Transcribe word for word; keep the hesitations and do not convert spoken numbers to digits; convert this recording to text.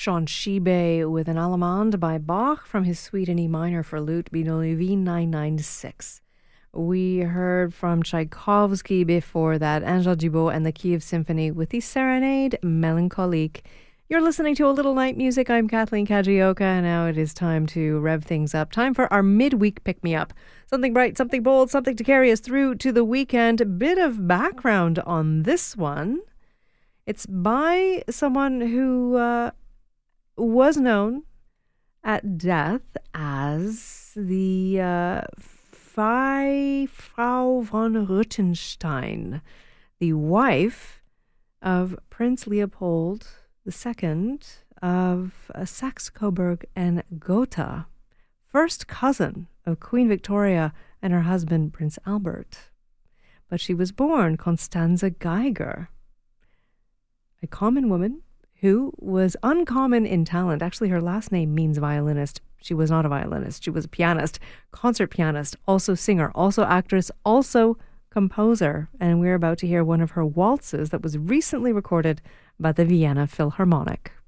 Sean Shibe with an Allemande by Bach from his Suite in E minor for lute, B W V nine ninety-six. We heard from Tchaikovsky before that, Angèle Dubot and the Kiev Symphony with the Serenade Melancholique. You're listening to A Little Night Music. I'm Kathleen Kajioka. Now it is time to rev things up. Time for our midweek pick-me-up. Something bright, something bold, something to carry us through to the weekend. A bit of background on this one. It's by someone who uh, was known at death as the uh, Frau von Ruthenstein, the wife of Prince Leopold the Second of uh, Saxe-Coburg and Gotha, first cousin of Queen Victoria and her husband Prince Albert. But she was born Constanze Geiger, a common woman who was uncommon in talent. Actually, her last name means violinist. She was not a violinist. She was a pianist, concert pianist, also singer, also actress, also composer. And we're about to hear one of her waltzes that was recently recorded by the Vienna Philharmonic.